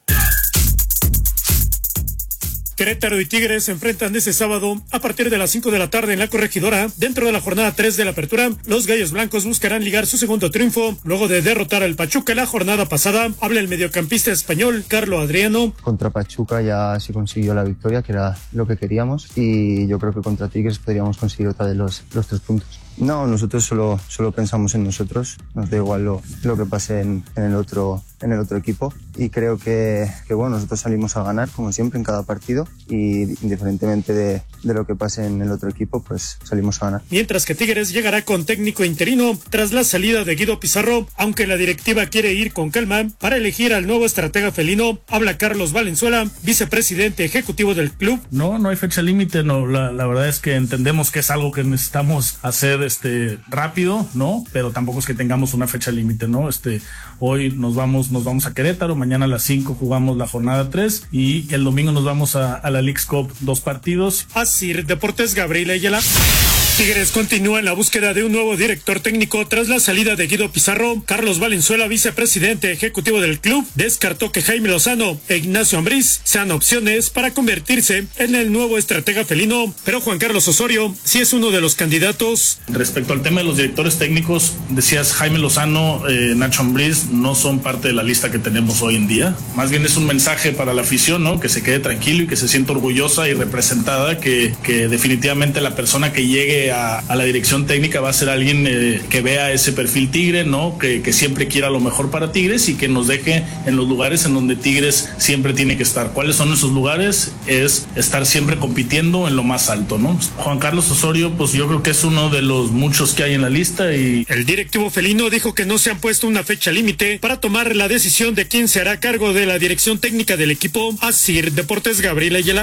R: Querétaro y Tigres se enfrentan este sábado a partir de las cinco de la tarde en la Corregidora. Dentro de la jornada tres de la apertura, los Gallos Blancos buscarán ligar su segundo triunfo luego de derrotar al Pachuca la jornada pasada. Habla el mediocampista español Carlo Adriano.
G: Contra Pachuca ya se consiguió la victoria, que era lo que queríamos, y yo creo que contra Tigres podríamos conseguir otra de los, los tres puntos. No, nosotros solo, solo pensamos en nosotros, nos da igual lo, lo que pase en, en, el otro, en el otro equipo, y creo que, que bueno, nosotros salimos a ganar como siempre en cada partido, y indiferentemente de, de lo que pase en el otro equipo, pues salimos a ganar.
R: Mientras que Tigres llegará con técnico interino tras la salida de Guido Pizarro, aunque la directiva quiere ir con calma para elegir al nuevo estratega felino. Habla Carlos Valenzuela, vicepresidente ejecutivo del club.
H: No, no hay fecha límite, no, la, la verdad es que entendemos que es algo que necesitamos hacer este rápido, ¿no? Pero tampoco es que tengamos una fecha límite, ¿no? Este, hoy nos vamos, nos vamos a Querétaro, mañana a las cinco jugamos la jornada tres y el domingo nos vamos a, a la Leagues Cup, dos partidos.
R: Así, Deportes, Gabriel Ayala. Tigres continúa en la búsqueda de un nuevo director técnico tras la salida de Guido Pizarro. Carlos Valenzuela, vicepresidente ejecutivo del club, descartó que Jaime Lozano e Ignacio Ambriz sean opciones para convertirse en el nuevo estratega felino, pero Juan Carlos Osorio sí es uno de los candidatos.
H: Respecto al tema de los directores técnicos, decías Jaime Lozano, eh, Nacho Ambriz no son parte de la lista que tenemos hoy en día. Más bien es un mensaje para la afición, ¿no? Que se quede tranquilo y que se sienta orgullosa y representada, que, que definitivamente la persona que llegue A, a la dirección técnica va a ser alguien eh, que vea ese perfil Tigre, ¿no? Que, que siempre quiera lo mejor para Tigres y que nos deje en los lugares en donde Tigres siempre tiene que estar. ¿Cuáles son esos lugares? Es estar siempre compitiendo en lo más alto, ¿no? Juan Carlos Osorio, pues yo creo que es uno de los muchos que hay en la lista. Y
R: el directivo felino dijo que no se han puesto una fecha límite para tomar la decisión de quién se hará cargo de la dirección técnica del equipo. Así, Deportes, Gabriel Ayala.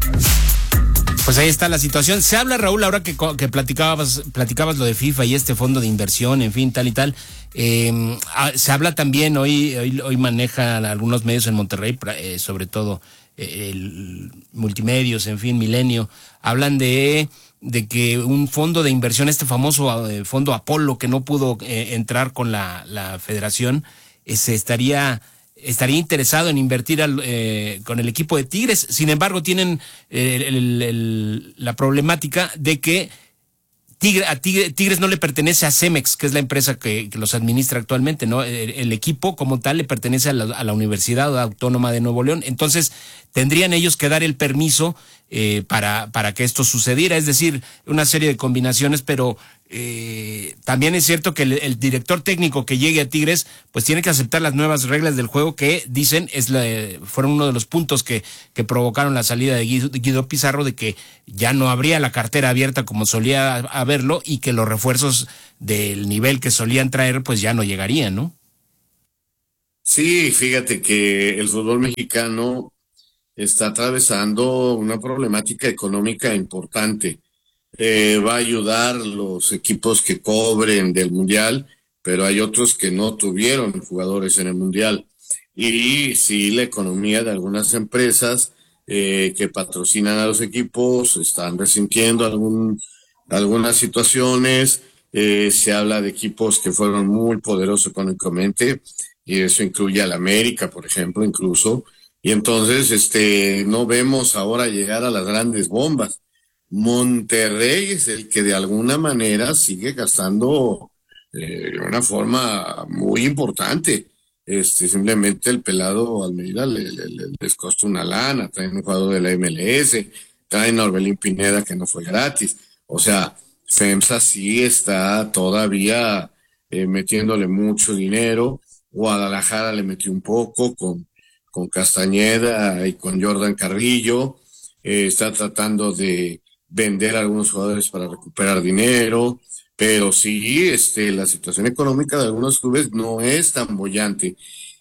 B: Pues ahí está la situación. Se habla, Raúl, ahora que, que platicabas, platicabas lo de FIFA y este fondo de inversión, en fin, tal y tal. Eh, se habla también, hoy, hoy, hoy manejan algunos medios en Monterrey, eh, sobre todo eh, el Multimedios, en fin, Milenio, hablan de, de que un fondo de inversión, este famoso eh, fondo Apolo, que no pudo eh, entrar con la, la federación, eh, se estaría... estaría interesado en invertir al, eh, con el equipo de Tigres. Sin embargo, tienen eh, el, el, el, la problemática de que Tigre, a Tigre, Tigres no le pertenece a Cemex, que es la empresa que, que los administra actualmente, ¿no? El, el equipo como tal le pertenece a la, a la Universidad Autónoma de Nuevo León. Entonces, tendrían ellos que dar el permiso eh, para, para que esto sucediera, es decir, una serie de combinaciones, pero eh, también es cierto que el, el director técnico que llegue a Tigres, pues tiene que aceptar las nuevas reglas del juego que dicen es la, fueron uno de los puntos que, que provocaron la salida de Guido, Guido Pizarro, de que ya no habría la cartera abierta como solía haberlo y que los refuerzos del nivel que solían traer pues ya no llegarían, ¿no?
C: Sí, fíjate que el fútbol mexicano está atravesando una problemática económica importante. Eh, va a ayudar los equipos que cobren del Mundial, pero hay otros que no tuvieron jugadores en el Mundial. Y sí, la economía de algunas empresas eh, que patrocinan a los equipos están resintiendo algún, algunas situaciones. Eh, se habla de equipos que fueron muy poderosos económicamente, y eso incluye al América, por ejemplo, incluso. Y entonces, este, no vemos ahora llegar a las grandes bombas. Monterrey es el que de alguna manera sigue gastando eh, de una forma muy importante. Este, simplemente el pelado Almeida le, le, le, les costó una lana, traen un jugador de la M L S, traen a Orbelín Pineda que no fue gratis. O sea, FEMSA sí está todavía eh, metiéndole mucho dinero. Guadalajara le metió un poco con, con Castañeda y con Jordan Carrillo. Eh, está tratando de vender a algunos jugadores para recuperar dinero, pero sí, este, la situación económica de algunos clubes no es tan boyante.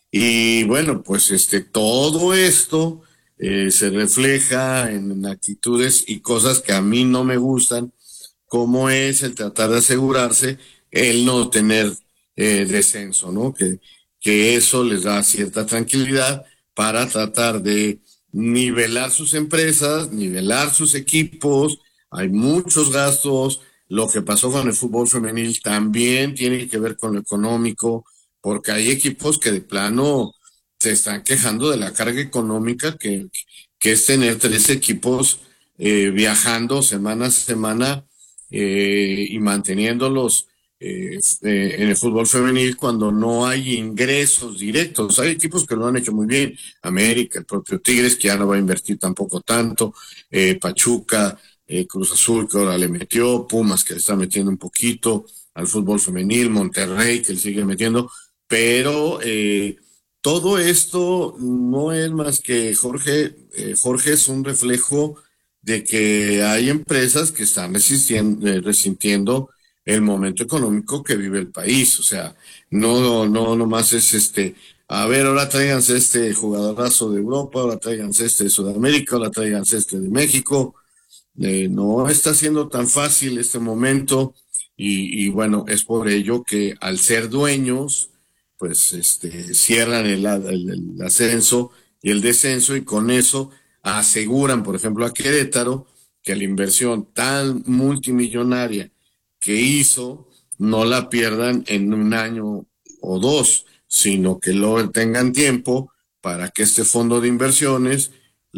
C: Y bueno, pues este, todo esto eh, se refleja en actitudes y cosas que a mí no me gustan, como es el tratar de asegurarse el no tener eh, descenso, ¿no? Que, que eso les da cierta tranquilidad para tratar de nivelar sus empresas, nivelar sus equipos. Hay muchos gastos. Lo que pasó con el fútbol femenil también tiene que ver con lo económico, porque hay equipos que de plano se están quejando de la carga económica que, que es tener tres equipos eh, viajando semana a semana eh, y manteniéndolos eh, eh, en el fútbol femenil cuando no hay ingresos directos. Hay equipos que lo han hecho muy bien, América, el propio Tigres, que ya no va a invertir tampoco tanto, eh, Pachuca, eh, Cruz Azul, que ahora le metió, Pumas, que le está metiendo un poquito al fútbol femenil, Monterrey, que le sigue metiendo, pero eh, todo esto no es más que, Jorge, eh, Jorge es un reflejo de que hay empresas que están resistiendo, eh, resintiendo el momento económico que vive el país. O sea, no, no, no más es este, a ver, ahora tráiganse este jugadorazo de Europa, ahora tráiganse este de Sudamérica, ahora tráiganse este de México. Eh, no está siendo tan fácil este momento y, y bueno, es por ello que al ser dueños, pues este, cierran el, el, el ascenso y el descenso, y con eso aseguran, por ejemplo, a Querétaro que la inversión tan multimillonaria que hizo no la pierdan en un año o dos, sino que lo tengan tiempo para que este fondo de inversiones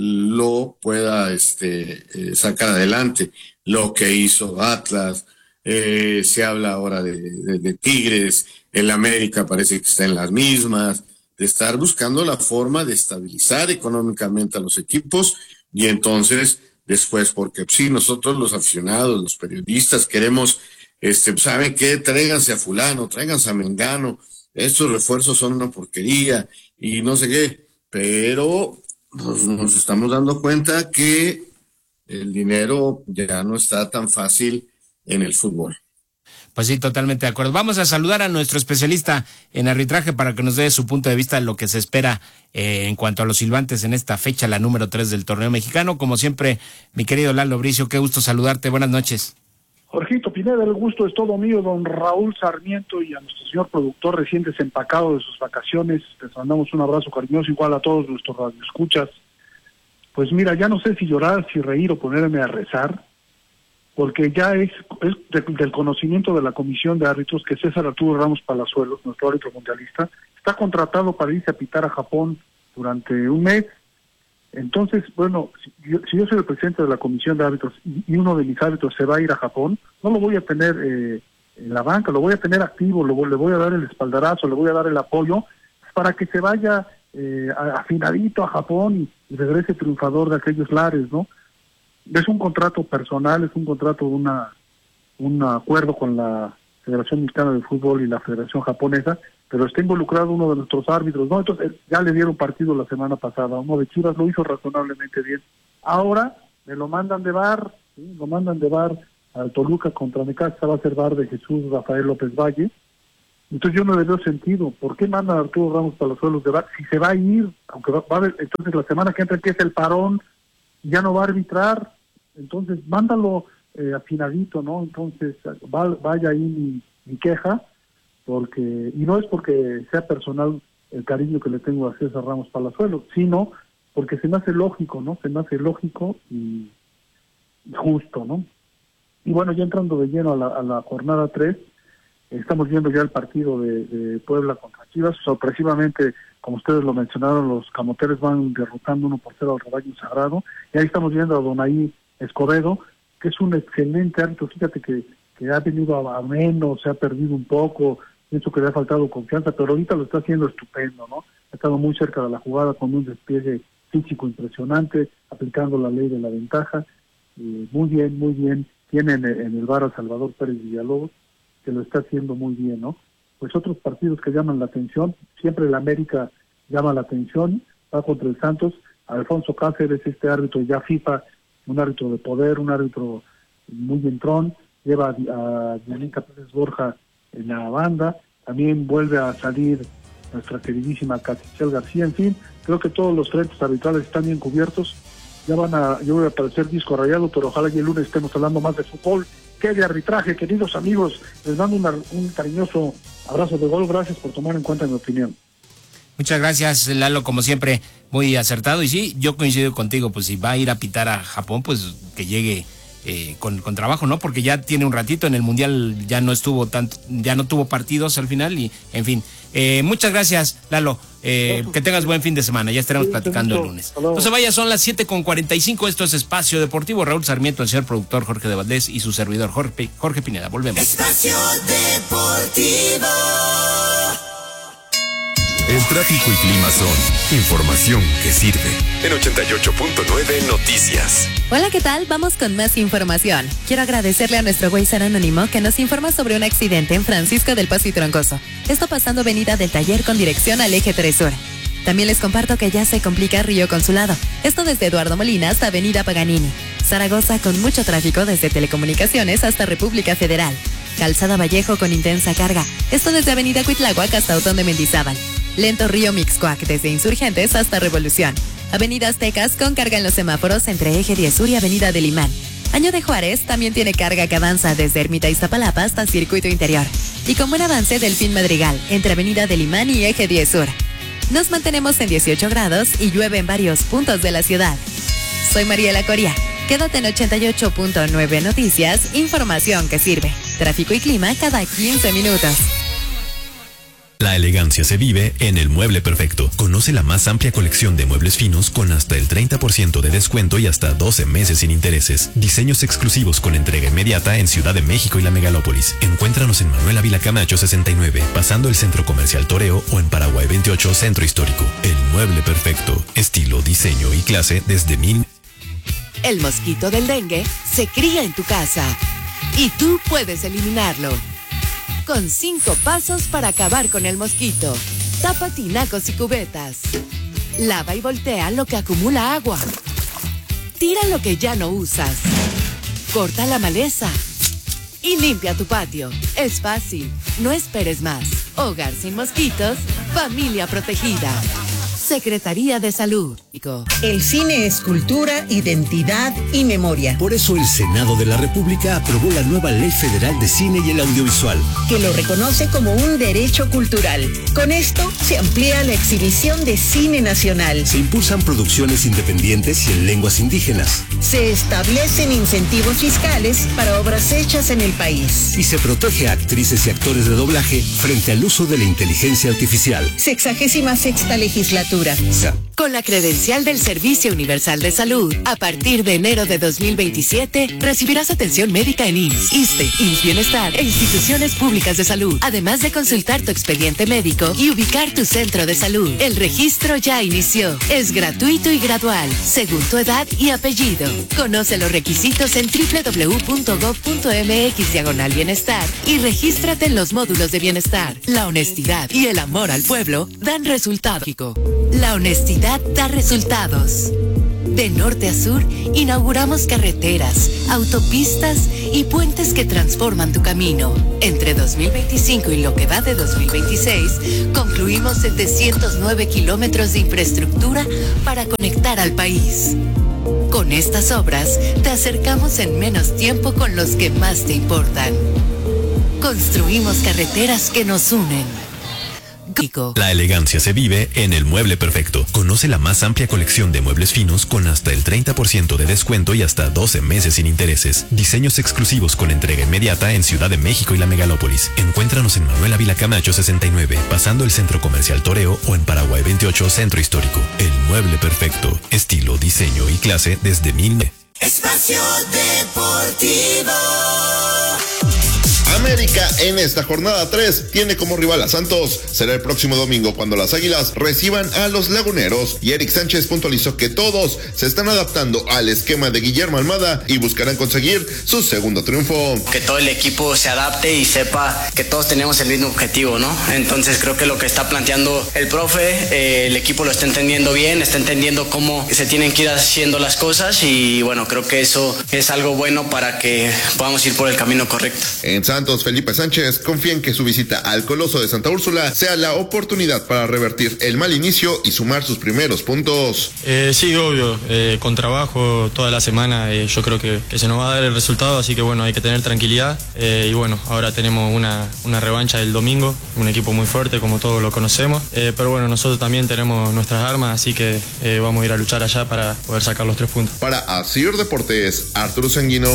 C: lo pueda este, eh, sacar adelante. Lo que hizo Atlas, eh, se habla ahora de, de, de Tigres, el América parece que está en las mismas, de estar buscando la forma de estabilizar económicamente a los equipos, y entonces después, porque sí, nosotros los aficionados, los periodistas queremos, este, ¿saben qué? Tráiganse a fulano, tráiganse a mengano, estos refuerzos son una porquería y no sé qué, pero pues, nos estamos dando cuenta que el dinero ya no está tan fácil en el fútbol.
B: Pues sí, totalmente de acuerdo. Vamos a saludar a nuestro especialista en arbitraje para que nos dé su punto de vista de lo que se espera eh, en cuanto a los silbantes en esta fecha, la número tres del torneo mexicano. Como siempre, mi querido Lalo Bricio, qué gusto saludarte. Buenas noches.
J: Jorgito Pineda, el gusto es todo mío, don Raúl Sarmiento, y a nuestro señor productor recién desempacado de sus vacaciones. Les mandamos un abrazo cariñoso, igual a todos nuestros radioescuchas. Pues mira, ya no sé si llorar, si reír o ponerme a rezar, porque ya es, es de, del conocimiento de la Comisión de Árbitros que César Arturo Ramos Palazuelos, nuestro árbitro mundialista, está contratado para irse a pitar a Japón durante un mes. Entonces, bueno, si yo, si yo soy el presidente de la Comisión de Árbitros y, y uno de mis árbitros se va a ir a Japón, no lo voy a tener eh, en la banca, lo voy a tener activo, lo, le voy a dar el espaldarazo, le voy a dar el apoyo para que se vaya eh, afinadito a Japón y, y regrese triunfador de aquellos lares, ¿no? es un contrato personal, es un contrato de una un acuerdo con la Federación Mexicana de Fútbol y la Federación Japonesa, pero está involucrado uno de nuestros árbitros, ¿no? Entonces ya le dieron partido la semana pasada, uno de Chivas lo hizo razonablemente bien. Ahora me lo mandan de V A R, ¿sí? Lo mandan de V A R al Toluca contra Necaxa, va a ser V A R de Jesús Rafael López Valle. Entonces yo no le veo sentido. ¿Por qué mandan a Arturo Ramos Palazuelos de V A R? Si se va a ir, aunque va, va a haber, entonces la semana que entra empieza el parón, ya no va a arbitrar, entonces mándalo eh, afinadito, ¿no? Entonces va, vaya ahí mi, mi queja, porque, y no es porque sea personal el cariño que le tengo a César Ramos Palazuelos, sino porque se me hace lógico, ¿no? Se me hace lógico y, y justo, ¿no? Y bueno, ya entrando de lleno a la, a la jornada tres, estamos viendo ya el partido de, de Puebla contra Chivas. Sorpresivamente, como ustedes lo mencionaron, los camoteros van derrotando uno por cero al Rebaño Sagrado. Y ahí estamos viendo a Donaí Escobedo, que es un excelente árbitro. Fíjate que, que ha venido a, a menos, se ha perdido un poco, pienso que le ha faltado confianza, pero ahorita lo está haciendo estupendo, ¿no? Ha estado muy cerca de la jugada con un despliegue físico impresionante, aplicando la ley de la ventaja. Eh, muy bien, muy bien. Tienen en, en el V A R a Salvador Pérez Villalobos, que lo está haciendo muy bien, ¿no? Pues otros partidos que llaman la atención, siempre el América llama la atención, va contra el Santos. Alfonso Cáceres, este árbitro ya FIFA, un árbitro de poder, un árbitro muy entrón, lleva a Dianita Pérez Borja en la banda, también vuelve a salir nuestra queridísima Castichel García. En fin, creo que todos los frentes arbitrales están bien cubiertos. Ya van a, yo voy a aparecer disco rayado, pero ojalá y el lunes estemos hablando más de fútbol que de arbitraje. Queridos amigos, les mando una, un cariñoso abrazo de gol. Gracias por tomar en cuenta mi opinión.
B: Muchas gracias, Lalo, como siempre, muy acertado. Y sí, yo coincido contigo, pues si va a ir a pitar a Japón, pues que llegue eh, con, con trabajo, ¿no? Porque ya tiene un ratito en el Mundial, ya no estuvo tanto, ya no tuvo partidos al final y, en fin. Eh, muchas gracias, Lalo. Eh, que tengas buen fin de semana. Ya estaremos platicando el lunes. No se vaya, son las siete con cuarenta y cinco. Esto es Espacio Deportivo. Raúl Sarmiento, el señor productor Jorge de Valdés y su servidor Jorge, Jorge Pineda. Volvemos.
D: Espacio Deportivo.
M: El tráfico y clima son información que sirve. En ochenta y ocho punto nueve Noticias.
N: Hola, ¿qué tal? Vamos con más información. Quiero agradecerle a nuestro Waze anónimo que nos informa sobre un accidente en Francisco del Paso y Troncoso. Esto pasando Avenida del Taller con dirección al Eje tres Sur. También les comparto que ya se complica Río Consulado. Esto desde Eduardo Molina hasta Avenida Paganini. Zaragoza con mucho tráfico desde Telecomunicaciones hasta República Federal. Calzada Vallejo con intensa carga. Esto desde Avenida Cuitláhuac hasta Otón de Mendizábal. Lento Río Mixcoac desde Insurgentes hasta Revolución. Avenida Aztecas con carga en los semáforos entre Eje diez Sur y Avenida del Imán. Año de Juárez también tiene carga que avanza desde Ermita Iztapalapa hasta Circuito Interior. Y con buen avance Delfín Madrigal entre Avenida del Imán y Eje diez Sur. Nos mantenemos en dieciocho grados y llueve en varios puntos de la ciudad. Soy Mariela Coria. Quédate en ochenta y ocho punto nueve Noticias, información que sirve. Tráfico y clima cada quince minutos.
F: La elegancia se vive en El Mueble Perfecto. Conoce la más amplia colección de muebles finos con hasta el treinta por ciento de descuento y hasta doce meses sin intereses. Diseños exclusivos con entrega inmediata en Ciudad de México y la Megalópolis. Encuéntranos en Manuel Ávila Camacho sesenta y nueve, pasando el Centro Comercial Toreo, o en Paraguay veintiocho, Centro Histórico. El Mueble Perfecto. Estilo, diseño y clase desde mil...
I: El mosquito del dengue se cría en tu casa y tú puedes eliminarlo. Con cinco pasos para acabar con el mosquito. Tapa tinacos y cubetas. Lava y voltea lo que acumula agua. Tira lo que ya no usas. Corta la maleza. Y limpia tu patio. Es fácil. No esperes más. Hogar sin mosquitos. Familia protegida. Secretaría de Salud.
K: El cine es cultura, identidad y memoria.
L: Por eso el Senado de la República aprobó la nueva Ley Federal de Cine y el Audiovisual,
K: que lo reconoce como un derecho cultural. Con esto se amplía la exhibición de cine nacional.
L: Se impulsan producciones independientes y en lenguas indígenas.
K: Se establecen incentivos fiscales para obras hechas en el país.
L: Y se protege a actrices y actores de doblaje frente al uso de la inteligencia artificial.
K: Sexagésima sexta legislatura.
L: S A
I: Con la credencial del Servicio Universal de Salud, a partir de enero de dos mil veintisiete, recibirás atención médica en I M S S, ISSSTE, I M S S Bienestar e instituciones públicas de salud, además de consultar tu expediente médico y ubicar tu centro de salud. El registro ya inició. Es gratuito y gradual, según tu edad y apellido. Conoce los requisitos en doble u doble u doble u punto gob punto eme equis diagonal bienestar y regístrate en los módulos de bienestar. La honestidad y el amor al pueblo dan resultado. La honestidad da resultados. De norte a sur, inauguramos carreteras, autopistas y puentes que transforman tu camino. Entre dos mil veinticinco y lo que va de dos mil veintiséis, concluimos setecientos nueve kilómetros de infraestructura para conectar al país. Con estas obras, te acercamos en menos tiempo con los que más te importan. Construimos carreteras que nos unen.
F: La elegancia se vive en El Mueble Perfecto. Conoce la más amplia colección de muebles finos con hasta el treinta por ciento de descuento y hasta doce meses sin intereses. Diseños exclusivos con entrega inmediata en Ciudad de México y la Megalópolis. Encuéntranos en Manuel Ávila Camacho sesenta y nueve, pasando el Centro Comercial Toreo, o en Paraguay veintiocho, Centro Histórico. El Mueble Perfecto. Estilo, diseño y clase desde mil.
D: Espacio Deportivo.
S: América en esta jornada tres tiene como rival a Santos. Será el próximo domingo cuando las Águilas reciban a los Laguneros, y Eric Sánchez puntualizó que todos se están adaptando al esquema de Guillermo Almada y buscarán conseguir su segundo triunfo.
T: Que todo el equipo se adapte y sepa que todos tenemos el mismo objetivo, ¿no? Entonces creo que lo que está planteando el profe, eh, el equipo lo está entendiendo bien, está entendiendo cómo se tienen que ir haciendo las cosas, y bueno, creo que eso es algo bueno para que podamos ir por el camino correcto.
S: En Santos, Felipe Sánchez confía en que su visita al Coloso de Santa Úrsula sea la oportunidad para revertir el mal inicio y sumar sus primeros puntos.
U: Eh, sí, obvio, eh, con trabajo toda la semana eh, yo creo que, que se nos va a dar el resultado, así que bueno, hay que tener tranquilidad eh, y bueno, ahora tenemos una, una revancha el domingo, un equipo muy fuerte como todos lo conocemos, eh, pero bueno, nosotros también tenemos nuestras armas, así que eh, vamos a ir a luchar allá para poder sacar los tres puntos.
S: Para Asir Deportes, Arturo Sanguino.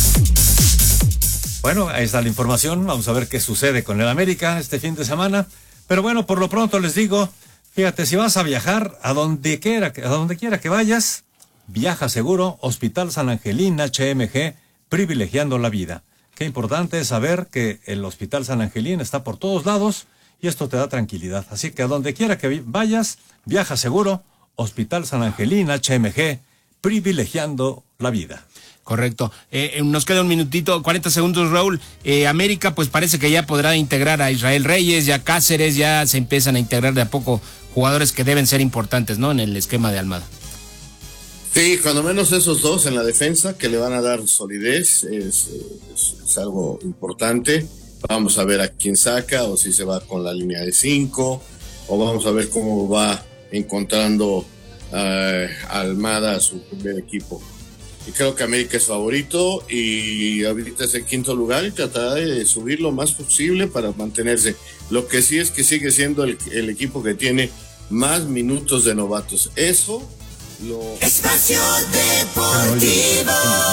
A: Bueno, ahí está la información. Vamos a ver qué sucede con el América este fin de semana. Pero bueno, por lo pronto les digo, fíjate, si vas a viajar a donde quiera, a donde quiera que vayas, viaja seguro. Hospital San Angelín H M G, privilegiando la vida. Qué importante es saber que el Hospital San Angelín está por todos lados y esto te da tranquilidad. Así que a donde quiera que vayas, viaja seguro. Hospital San Angelín H M G, privilegiando la vida.
B: Correcto. Eh, nos queda un minutito, cuarenta segundos, Raúl. Eh, América, pues parece que ya podrá integrar a Israel Reyes, ya Cáceres, ya se empiezan a integrar de a poco jugadores que deben ser importantes, ¿no? En el esquema de Almada.
C: Sí, cuando menos esos dos en la defensa que le van a dar solidez, es, es, es algo importante. Vamos a ver a quién saca, o si se va con la línea de cinco, o vamos a ver cómo va encontrando uh, Almada a su primer equipo. Y creo que América es favorito y ahorita es el quinto lugar y tratará de subir lo más posible para mantenerse. Lo que sí es que sigue siendo el, el equipo que tiene más minutos de novatos. Eso lo...
D: Espacio Deportivo.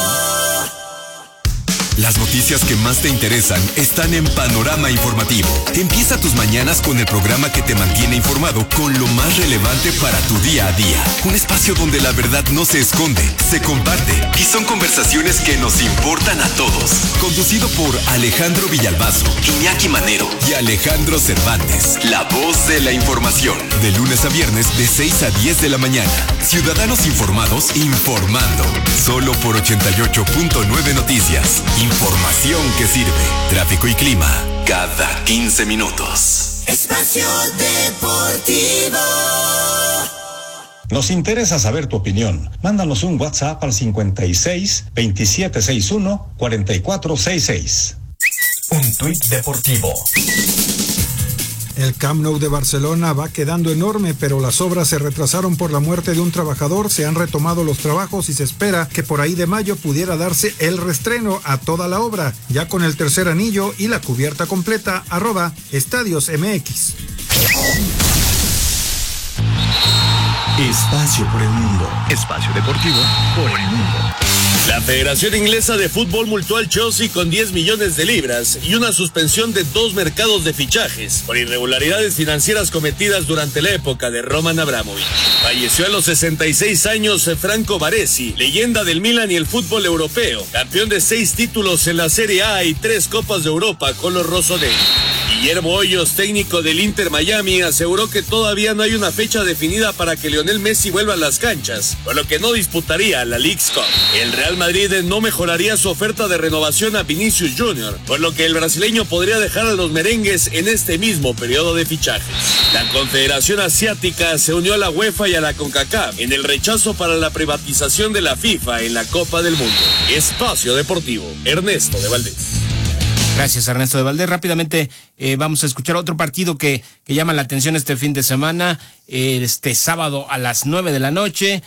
M: Las noticias que más te interesan están en Panorama Informativo. Empieza tus mañanas con el programa que te mantiene informado con lo más relevante para tu día a día. Un espacio donde la verdad no se esconde, se comparte y son conversaciones que nos importan a todos. Conducido por Alejandro Villalbazo, Iñaki Manero y Alejandro Cervantes. La voz de la información. De lunes a viernes de seis a diez de la mañana. Ciudadanos informados, informando. Solo por ochenta y ocho punto nueve Noticias. Información que sirve. Tráfico y clima cada quince minutos.
D: Espacio Deportivo.
O: Nos interesa saber tu opinión. Mándanos un WhatsApp al cincuenta y seis, veintisiete sesenta y uno, cuarenta y cuatro sesenta y seis.
P: Un tuit deportivo.
Q: El Camp Nou de Barcelona va quedando enorme, pero las obras se retrasaron por la muerte de un trabajador, se han retomado los trabajos y se espera que por ahí de mayo pudiera darse el reestreno a toda la obra, ya con el tercer anillo y la cubierta completa. Arroba Estadios M X.
E: Espacio por el mundo. Espacio deportivo por el mundo.
G: La Federación Inglesa de Fútbol multó al Chelsea con diez millones de libras y una suspensión de dos mercados de fichajes por irregularidades financieras cometidas durante la época de Roman Abramovich. Falleció a los sesenta y seis años Franco Baresi, leyenda del Milan y el fútbol europeo, campeón de seis títulos en la Serie A y tres Copas de Europa con los rossoneri. Guillermo Hoyos, técnico del Inter Miami, aseguró que todavía no hay una fecha definida para que Lionel Messi vuelva a las canchas, por lo que no disputaría la Leagues Cup. El Real Madrid no mejoraría su oferta de renovación a Vinicius Junior, por lo que el brasileño podría dejar a los merengues en este mismo periodo de fichajes. La Confederación Asiática se unió a la UEFA y a la CONCACAF en el rechazo para la privatización de la FIFA en la Copa del Mundo. Espacio Deportivo, Ernesto de Valdés.
B: Gracias, Ernesto de Valdés. Rápidamente eh, vamos a escuchar otro partido que, que llama la atención este fin de semana. Eh, este sábado a las nueve de la noche,